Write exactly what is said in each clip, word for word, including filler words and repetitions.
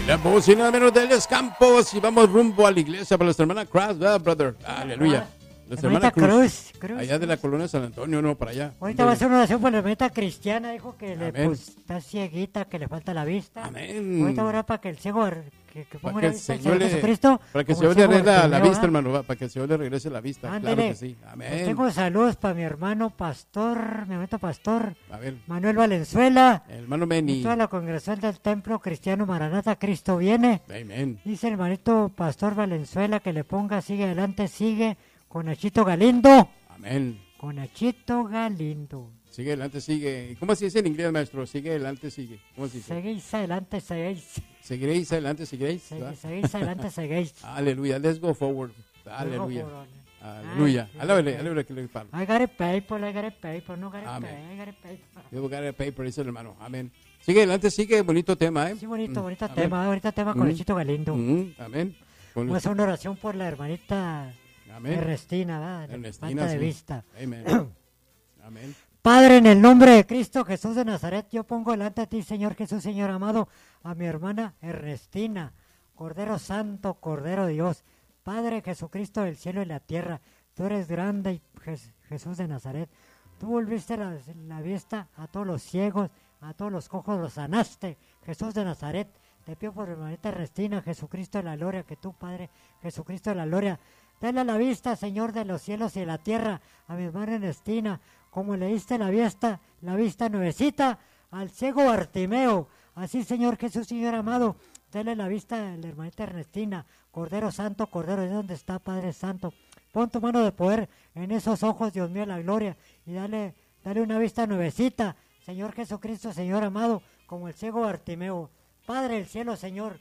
La bocina menos de los Campos y vamos rumbo a la iglesia para nuestra hermana Cruz, ¿verdad, brother? Aleluya. Nuestra hermana Cruz, Cruz, Cruz, allá de la Cruz. colonia San Antonio, no, para allá. Ahorita va a hacer una oración por la hermanita Cristiana, dijo que le, Amén. pues, está cieguita, que le falta la vista. Amén. Ahorita va a orar para que el ciego, ar- que, que ponga Para que la el vista al Señor Señor le, Jesucristo. para que el como Señor le ciego arregle la Bartimeo, vista, ¿ah? hermano, va, para que el Señor le regrese la vista. Ándele. Claro que sí. Pues Amén. tengo saludos para mi hermano pastor, mi hermano pastor, A ver, Manuel Valenzuela, hermano y Meni. toda la congregación del Templo Cristiano Maranata, Cristo viene. Amén. Dice el hermanito pastor Valenzuela que le ponga, sigue adelante, sigue, con Nachito Galindo. Amén. Con Nachito Galindo. Sigue adelante, sigue. ¿Y cómo se dice en inglés, maestro? Sigue adelante, sigue. ¿Cómo se dice? Seguís adelante, seguís. Seguiréis adelante, seguiréis. Seguís, ¿verdad? seguís adelante, seguís. Aleluya. Let's go forward. Aleluya. Luego, por- Aleluya. Ay, Alábele, ay. alábele que le paro. I got a paper, I got a paper, no got a Amén. paper, I got a paper. You got a paper, dice el hermano. Amén. Sigue adelante, sigue. Bonito tema, ¿eh? Sí, bonito, Mm, bonito amén. tema, bonito tema con Mm. Nachito Galindo. Mm, amén. Con- Vamos a hacer una oración por la hermanita Amén. Ernestina, ¿verdad? De Ernestina, falta de sí. vista. Amén. Amén. Padre, en el nombre de Cristo Jesús de Nazaret, yo pongo delante a ti, Señor Jesús, Señor amado, a mi hermana Ernestina, Cordero Santo, Cordero de Dios, Padre Jesucristo del cielo y la tierra, tú eres grande, Jes- Jesús de Nazaret, tú volviste la, la vista a todos los ciegos, a todos los cojos los sanaste, Jesús de Nazaret, te pido por mi hermanita Ernestina, Jesucristo de la gloria, que tú, Padre, Jesucristo de la gloria, dale la vista, Señor de los cielos y de la tierra, a mi hermana Ernestina, como le diste la vista, la vista nuevecita al ciego Bartimeo. Así, Señor Jesús, Señor amado, dale la vista a la hermanita Ernestina, Cordero Santo, Cordero, ¿de dónde está, Padre Santo? Pon tu mano de poder en esos ojos, Dios mío, la gloria, y dale, dale una vista nuevecita, Señor Jesucristo, Señor amado, como el ciego Bartimeo. Padre del cielo, Señor,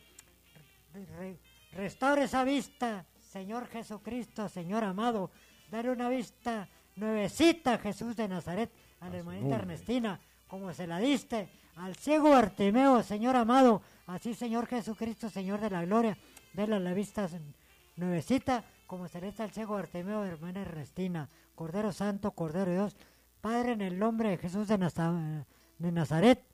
re- restaura esa vista, Señor Jesucristo, Señor amado, dale una vista nuevecita, Jesús de Nazaret, a la hermanita Ernestina, como se la diste al ciego Bartimeo, Señor amado, así, Señor Jesucristo, Señor de la gloria, dale la vista nuevecita, como se le diste al ciego Bartimeo, hermana Ernestina, Cordero Santo, Cordero de Dios, Padre, en el nombre de Jesús de, Naza- de Nazaret,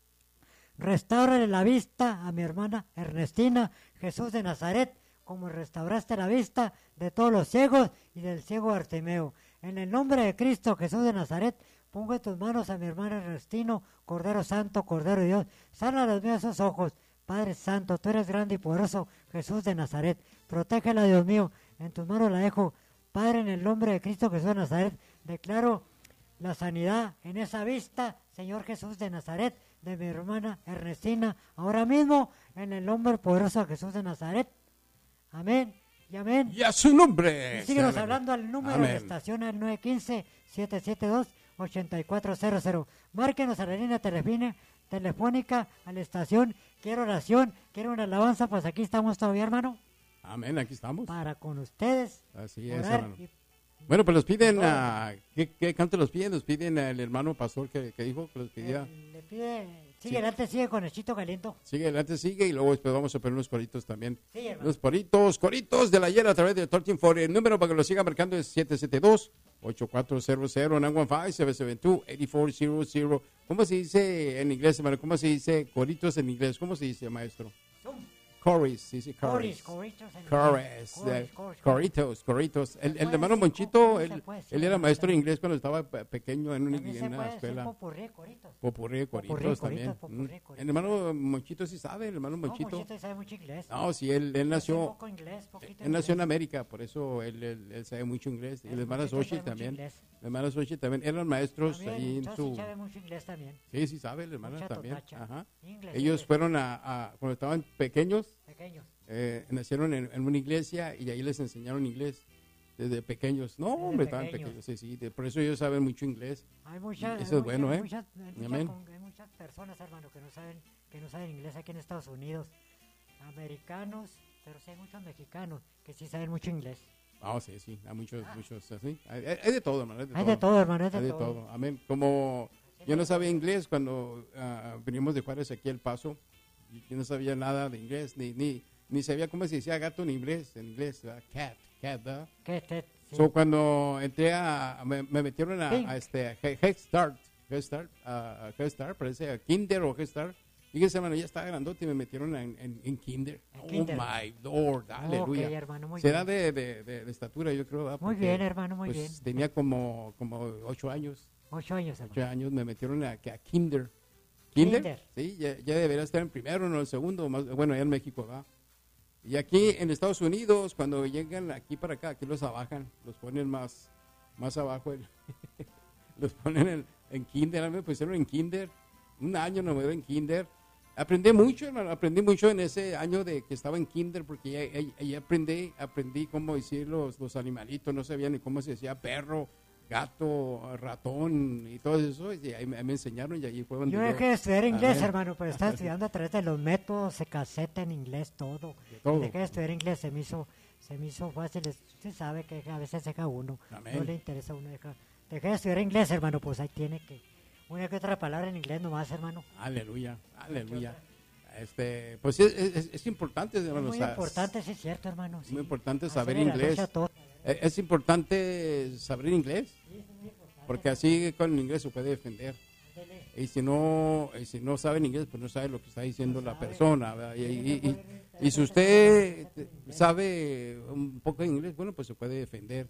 restáurale la vista a mi hermana Ernestina, Jesús de Nazaret, como restauraste la vista de todos los ciegos y del ciego Bartimeo. En el nombre de Cristo Jesús de Nazaret, pongo en tus manos a mi hermana Ernestino, Cordero Santo, Cordero de Dios. Sana los míos esos ojos. Padre Santo, tú eres grande y poderoso, Jesús de Nazaret. Protégela, Dios mío, en tus manos la dejo. Padre, en el nombre de Cristo Jesús de Nazaret, declaro la sanidad en esa vista, Señor Jesús de Nazaret, de mi hermana Ernestina, ahora mismo, en el nombre poderoso de Jesús de Nazaret. Amén y amén. Y a su nombre. Y síguenos sea la- hablando al número Amén. de estación al nueve uno cinco, siete siete dos, ocho cuatro cero cero. Márquenos a la línea telefine- telefónica a la estación. Quiero oración, quiero una alabanza, pues aquí estamos todavía, hermano, Amén, aquí estamos. para con ustedes Así es, orar. hermano. Y Bueno, pues los piden, Todo. a, ¿qué, ¿qué canto los piden? Los piden al hermano pastor que, que dijo que los pedía. eh, le pide, sigue Sí. adelante, sigue con el chito caliento. Sigue adelante, sigue y luego después vamos a poner unos coritos también. Sí, hermano. Los coritos, coritos de la ayer a través de trece cuarenta. El número para que lo siga marcando es siete siete dos, ocho cuatro cero cero, nueve uno cinco, siete siete dos, ocho cuatro cero cero. ¿Cómo se dice en inglés, hermano? ¿Cómo se dice coritos en inglés? ¿Cómo se dice, maestro? Zoom. Chorus, sí, sí, Coris, chorus. coritos en- Corres, Coris, eh, coris, Coritos, Coritos. El, el puede hermano decir, Monchito, ¿cómo se él, puede decir? él era maestro de inglés cuando estaba pe- pequeño en una, También se en una puede decir escuela. popurrí, coritos. Popurrí, Coritos Popurrí, también. coritos, popurrí, Mm. coritos. El hermano Monchito sí sabe, el hermano No, Monchito. Monchito sabe mucho inglés. No, sí, él, él Yo sé nació, poco inglés, poquito él nació en inglés. América, por eso él, él, él sabe mucho inglés. Y El la hermana Monchito Xochitl sabe mucho también. inglés. La hermana Xochitl también. Eran maestros También, ahí en Chosy su... sabe mucho inglés también. Sí, sí sabe, la hermana Mucha también. totacha. Ajá. Inglés, Ellos inglés. fueron a, a- cuando estaban pequeños, Pequeños. eh, nacieron en, en una iglesia y ahí les enseñaron inglés desde pequeños. No, Desde hombre, estaban pequeños. pequeños, sí, sí. de- por eso ellos saben mucho inglés. Hay muchas, Eso es bueno, ¿eh? Muchas, hay, muchas, Amén. con- hay muchas personas, hermano, que no saben que no saben inglés aquí en Estados Unidos. Americanos, pero sí hay muchos mexicanos que sí saben mucho inglés. Ah, sí, sí, hay muchos, muchos así. Hay, hay- hay de todo, hermano. Hay de Hay todo. de todo, hermano, hay de, Hay de todo. todo. Amén. Como yo no sabía inglés cuando ah, vinimos de Juárez aquí al Paso, y yo no sabía nada de inglés, ni, ni, ni sabía cómo se decía gato en inglés, en inglés, ¿verdad? Cat, cat, ¿verdad? Que te- sí. So, cuando entré a, me, me metieron a, Sí. a este a He- Head Start, Head Start, a a Head Start, parece a Kinder o Head Start, Fíjese, hermano, ya estaba grandote y me metieron en, en, en kinder. En Oh, kinder. my Lord, aleluya. Ok, hermano, muy Será bien. de, de, de, de estatura, yo creo. ¿verdad? Muy Porque, bien, hermano, muy pues, bien. Tenía como, como ocho años. Ocho años, Ocho hermano. años me metieron a, a kinder. ¿Kinder? Kinder. Sí, ya, ya debería estar en primero, no en el segundo. Más, bueno, allá en México, ¿verdad? Y aquí en Estados Unidos, cuando llegan aquí para acá, aquí los abajan, los ponen más, más abajo. El, los ponen en, en kinder. A mí me pusieron en kinder. Un año no me dio en kinder. Aprendí mucho, hermano, aprendí mucho en ese año de que estaba en kinder, porque ya, ya, ya aprendí, aprendí cómo decir los, los animalitos, no sabía ni cómo se decía perro, gato, ratón y todo eso, y ahí me, ahí me enseñaron y ahí fue donde Yo dejé de estudiar inglés, Amén. hermano, pero estaba estudiando a través de los métodos, de caseta en inglés, todo. De todo. Dejé de estudiar inglés, se me hizo, se me hizo fácil. Usted sabe que a veces deja uno, Amén. no le interesa a uno dejar. Dejé de estudiar inglés, hermano, pues ahí tiene que, una que otra palabra en inglés nomás, hermano. Aleluya, aleluya. Este, pues es, es, es importante, Es hermano, muy o sea, importante, sí es cierto, hermano. es sí. muy importante Hacerle saber la inglés. lucha a todos. Es, es importante saber inglés, porque así con el inglés se puede defender. Y si no, y si no sabe inglés, pues no sabe lo que está diciendo la persona, ¿verdad? Y, y, y, y si usted sabe un poco de inglés, bueno, pues se puede defender.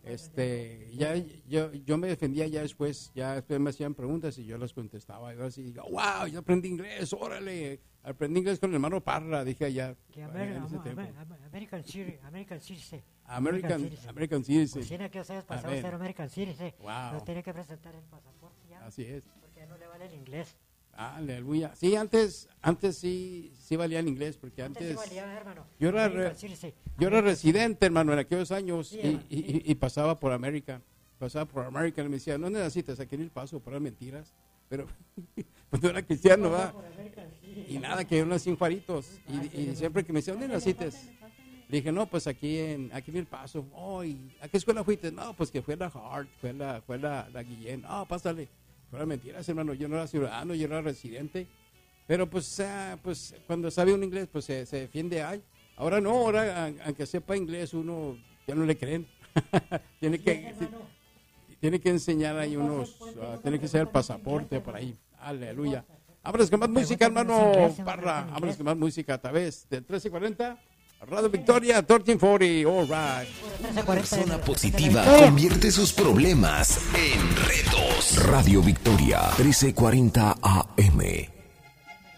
Este, ya yo, yo me defendía ya después, ya después me hacían preguntas y yo las contestaba. Y yo así digo, wow, yo aprendí inglés, órale, aprendí inglés con el hermano Parra, dije allá. Que en Amer- ese Am- tiempo. Am- American City, American City. American, Citizen. American Citizen. Pues tiene que ustedes pasar a Amén. ser American Citizen. Wow. Pero tiene que presentar el pasaporte ya, Así es. porque ya no le vale el inglés. Aleluya. Sí, antes, antes sí, sí valía el inglés, porque Antes antes, sí valía, hermano. yo era American re- Citizen. yo era residente, hermano, en aquellos años Sí, y, hermano. y- y- y pasaba por América, pasaba por América y me decía, no necesitas aquí en el paso para mentiras, pero pues no era cristiano, ¿verdad? Por American Citizen. Y nada, que unos cinco faritos, y, y siempre que me decía, ¿dónde necesitas? Le dije, no, pues aquí en aquí en el paso. Oh, ¿y ¿a qué escuela fuiste? No, pues que fue la Hart, fue la, fue la, la Guillén. No, pásale. Fueron mentiras, hermano, yo no era ciudadano, yo era residente. Pero pues, ah, pues cuando sabe un inglés, pues se, se defiende ahí. Ahora no, ahora aunque sepa inglés, uno ya no le creen. tiene que tiene que enseñar ahí unos, uh, tiene que ser el pasaporte por ahí. Aleluya. Vámonos con más música, hermano Parra. Vámonos con más música a través del trece cuarenta, Radio Victoria, trece cuarenta, all right. Persona positiva convierte sus problemas en retos. Radio Victoria, trece cuarenta A M.